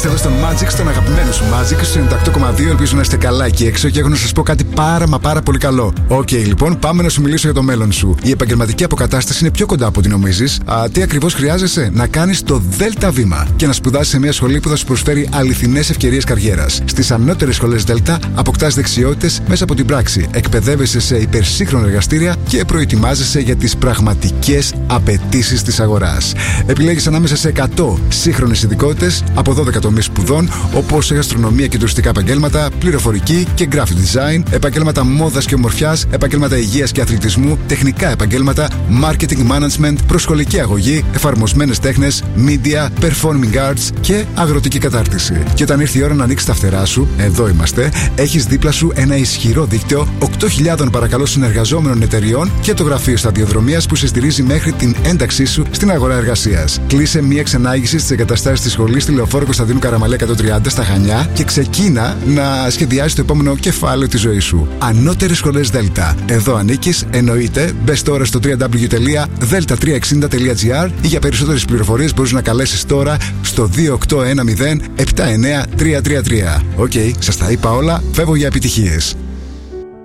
Είμαστε εδώ στον Magic, στον αγαπημένο σου Magic, στο 98,2. Ελπίζω να είστε καλά εκεί έξω και έχω να σας πω κάτι πάρα πολύ καλό. Οκ, λοιπόν, πάμε να σου μιλήσω για το μέλλον σου. Η επαγγελματική αποκατάσταση είναι πιο κοντά από ό,τι νομίζεις. Τι ακριβώς χρειάζεσαι? Να κάνεις το Δέλτα βήμα και να σπουδάσεις σε μια σχολή που θα σου προσφέρει αληθινές ευκαιρίες καριέρας. Στις ανώτερες σχολές Δέλτα αποκτάς δεξιότητες μέσα από την πράξη. Εκπαιδεύεσαι σε υπερσύγχρονα εργαστήρια και προετοιμάζεσαι για τις πραγματικές απαιτήσεις της αγοράς. Επιλέγεις ανάμεσα σε 100 σύγχρονες ειδικότητες από 12 τομείς σπουδών, όπως γαστρονομία και τουριστικά επαγγέλματα, πληροφορική και graphic design, επαγγέλματα μόδας και ομορφιάς, επαγγέλματα υγείας και αθλητισμού, τεχνικά επαγγέλματα, marketing management, προσχολική αγωγή, εφαρμοσμένες τέχνες, media, performing arts και αγροτική κατάρτιση. Και όταν ήρθε η ώρα να ανοίξεις τα φτερά σου, εδώ είμαστε, έχεις δίπλα σου ένα ισχυρό δίκτυο 8.000 παρακαλώ συνεργαζόμενων εταιριών και το γραφείο σταδιοδρομίας που σε στηρίζει μέχρι την ένταξή σου στην αγορά εργασίας. Κλείσε μία ξενάγηση στις εγκαταστάσεις της σχολής στη Λεωφόρο Κωνσταντίνου Καραμαλέα 130 στα Χανιά και ξεκίνα να σχεδιάσεις το επόμενο κεφάλαιο της ζωής σου. Ανώτερες σχολές Δέλτα. Εδώ ανήκεις, εννοείται. Μπες τώρα στο www.delta360.gr ή για περισσότερες πληροφορίες μπορείς να καλέσεις τώρα στο 2810 79333. Οκ, σας τα είπα όλα. Φεύγω για επιτυχίες.